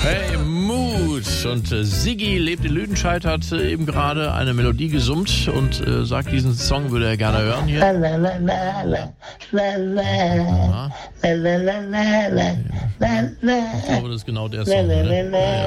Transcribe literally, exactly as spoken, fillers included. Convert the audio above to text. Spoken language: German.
Hey, Mut! Und äh, Siggi lebt in Lüdenscheid, hat äh, eben gerade eine Melodie gesummt und äh, sagt, diesen Song würde er gerne hören hier. La la la la la la la la la la la la la. Ich glaube, das ist genau der Song. Ne? Ja,